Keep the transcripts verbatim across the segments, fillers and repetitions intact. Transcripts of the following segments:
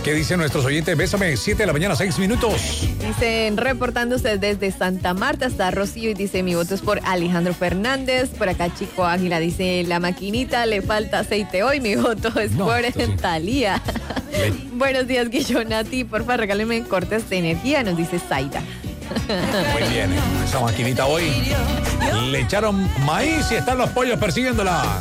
¿Qué dicen nuestros oyentes? Bésame, siete de la mañana, seis minutos. Dicen, reportándose desde Santa Marta hasta Rocío, y dice, mi voto es por Alejandro Fernández. Por acá Chico Águila dice, la maquinita le falta aceite hoy, mi voto es no, por sí. Talía. Buenos días, Guillonati, porfa, regáleme cortes de energía, nos dice Zaida. Muy bien, esa maquinita hoy le echaron maíz y están los pollos persiguiéndola.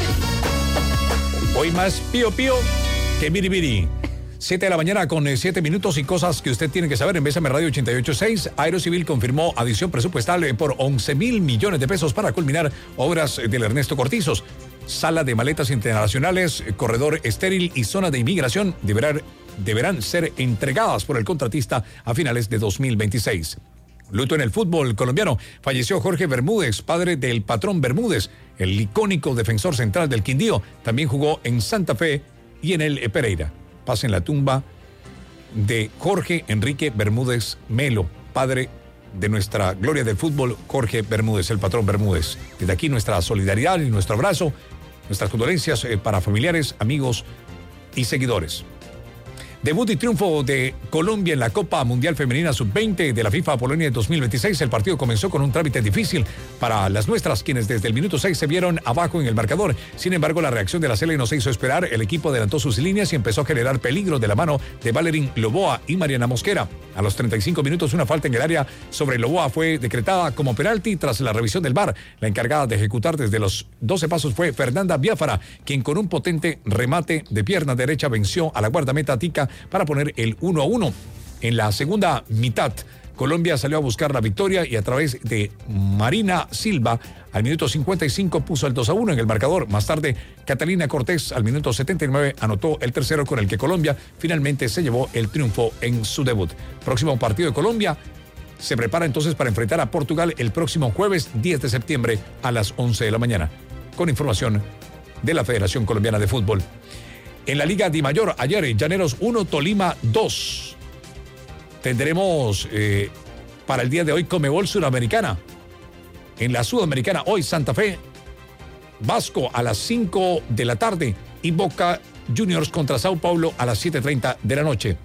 Hoy más pío pío que biribiri. siete de la mañana con siete minutos y cosas que usted tiene que saber en Bésame Radio ochenta y ocho punto seis. Aerocivil confirmó adición presupuestal por once mil millones de pesos para culminar obras del Ernesto Cortizos. Sala de maletas internacionales, corredor estéril y zona de inmigración deberán, deberán ser entregadas por el contratista a finales de dos mil veintiséis. Luto en el fútbol colombiano. Falleció Jorge Bermúdez, padre del patrón Bermúdez, el icónico defensor central del Quindío. También jugó en Santa Fe y en el Pereira. Paz en la tumba de Jorge Enrique Bermúdez Melo, padre de nuestra gloria del fútbol, Jorge Bermúdez, el patrón Bermúdez. Desde aquí nuestra solidaridad y nuestro abrazo, nuestras condolencias para familiares, amigos y seguidores. Debut y triunfo de Colombia en la Copa Mundial Femenina sub veinte de la FIFA Polonia dos mil veintiséis. El partido comenzó con un trámite difícil para las nuestras, quienes desde el minuto seis se vieron abajo en el marcador. Sin embargo, la reacción de la Sele no se hizo esperar. El equipo adelantó sus líneas y empezó a generar peligro de la mano de Valerín Loboa y Mariana Mosquera. A los treinta y cinco minutos, una falta en el área sobre Loboa fue decretada como penalti tras la revisión del V A R. La encargada de ejecutar desde los doce pasos fue Fernanda Biafara, quien con un potente remate de pierna derecha venció a la guardameta tica para poner el uno a uno. En la segunda mitad, Colombia salió a buscar la victoria y a través de Marina Silva al minuto cincuenta y cinco puso el dos a uno en el marcador. Más tarde, Catalina Cortés al minuto setenta y nueve anotó el tercero con el que Colombia finalmente se llevó el triunfo en su debut. Próximo partido de Colombia se prepara entonces para enfrentar a Portugal el próximo jueves diez de septiembre a las once de la mañana. Con información de la Federación Colombiana de Fútbol. En la Liga Dimayor, ayer, Llaneros uno, Tolima dos. Tendremos eh, para el día de hoy Conmebol Sudamericana. En la Sudamericana, hoy Santa Fe, Vasco a las cinco de la tarde y Boca Juniors contra Sao Paulo a las siete treinta de la noche.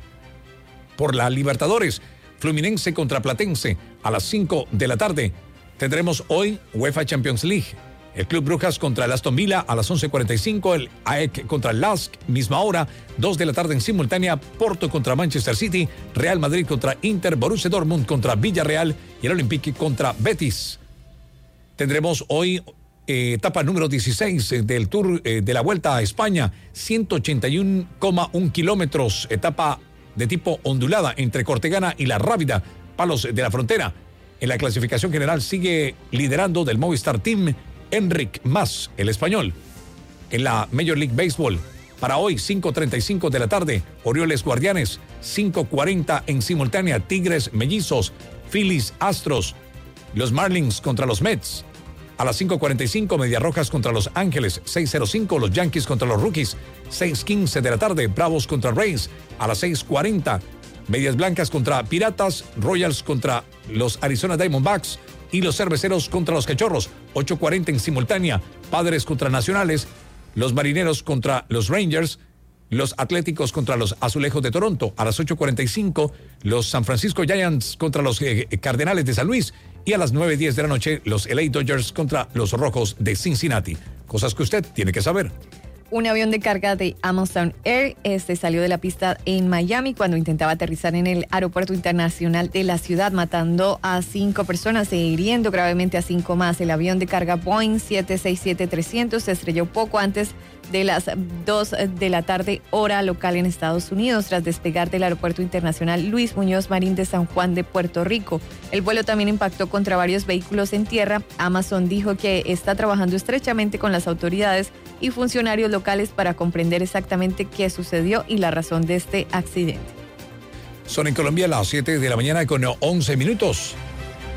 Por la Libertadores, Fluminense contra Platense a las cinco de la tarde. Tendremos hoy UEFA Champions League. El Club Brujas contra el Aston Villa a las once cuarenta y cinco, el A E C contra el Lask, misma hora, dos de la tarde en simultánea, Porto contra Manchester City, Real Madrid contra Inter, Borussia Dortmund contra Villarreal y el Olympique contra Betis. Tendremos hoy eh, etapa número dieciséis eh, del Tour eh, de la Vuelta a España, ciento ochenta y uno coma uno kilómetros, etapa de tipo ondulada entre Cortegana y La Rábida, Palos de la Frontera. En la clasificación general sigue liderando del Movistar Team Enric Mas, el español. En la Major League Baseball, para hoy, cinco treinta y cinco de la tarde, Orioles Guardianes, cinco cuarenta en simultánea, Tigres Mellizos, Phillies Astros, los Marlins contra los Mets. A las cinco cuarenta y cinco, Medias Rojas contra Los Ángeles, seis cero cinco, los Yankees contra los Rookies, seis quince de la tarde, Bravos contra Rays. A las seis cuarenta, Medias Blancas contra Piratas, Royals contra los Arizona Diamondbacks y los Cerveceros contra los Cachorros. ocho cuarenta en simultánea, Padres contra Nacionales, los Marineros contra los Rangers, los Atléticos contra los Azulejos de Toronto. A las ocho cuarenta y cinco, los San Francisco Giants contra los eh, Cardenales de San Luis. Y a las nueve diez de la noche, los L A Dodgers contra los Rojos de Cincinnati. Cosas que usted tiene que saber. Un avión de carga de Amazon Air este salió de la pista en Miami cuando intentaba aterrizar en el aeropuerto internacional de la ciudad, matando a cinco personas e hiriendo gravemente a cinco más. El avión de carga Boeing siete seis siete trescientos se estrelló poco antes de las dos de la tarde, hora local en Estados Unidos, tras despegar del aeropuerto internacional Luis Muñoz Marín de San Juan de Puerto Rico. El vuelo también impactó contra varios vehículos en tierra. Amazon dijo que está trabajando estrechamente con las autoridades y funcionarios locales para comprender exactamente qué sucedió y la razón de este accidente. Son en Colombia las siete de la mañana con once minutos.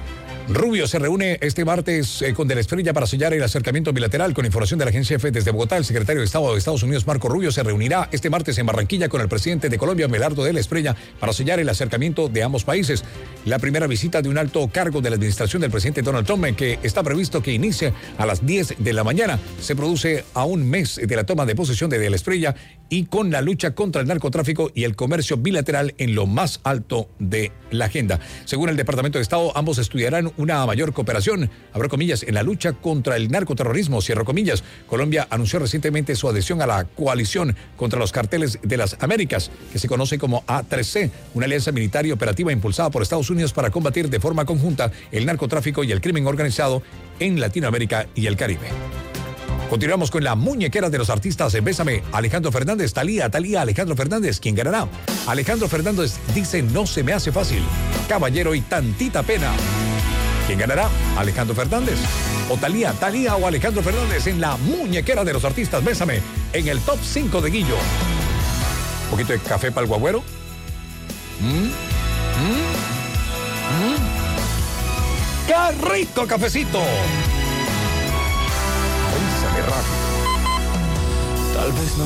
Rubio se reúne este martes eh, con De la Espriella para sellar el acercamiento bilateral. Con información de la agencia F desde Bogotá, el secretario de Estado de Estados Unidos, Marco Rubio, se reunirá este martes en Barranquilla con el presidente de Colombia, Abelardo De la Espriella, para sellar el acercamiento de ambos países. La primera visita de un alto cargo de la administración del presidente Donald Trump, que está previsto que inicie a las diez de la mañana, se produce a un mes de la toma de posesión de De la Espriella y con la lucha contra el narcotráfico y el comercio bilateral en lo más alto de la agenda. Según el Departamento de Estado, ambos estudiarán una mayor cooperación, abro comillas, en la lucha contra el narcoterrorismo, cierro comillas. Colombia anunció recientemente su adhesión a la coalición contra los carteles de las Américas, que se conoce como A tres C, una alianza militar y operativa impulsada por Estados Unidos para combatir de forma conjunta el narcotráfico y el crimen organizado en Latinoamérica y el Caribe. Continuamos con la muñequera de los artistas. Bésame, Alejandro Fernández, Talía, Talía, Alejandro Fernández. ¿Quién ganará? Alejandro Fernández dice: no se me hace fácil. Caballero y tantita pena. ¿Quién ganará? Alejandro Fernández o Talía, Talía o Alejandro Fernández en la muñequera de los artistas. Bésame en el top cinco de Guillo. Un poquito de café para el guagüero. ¿Mm? ¿Mm? ¿Mm? ¡Qué rico cafecito! Bésame rápido. Tal vez no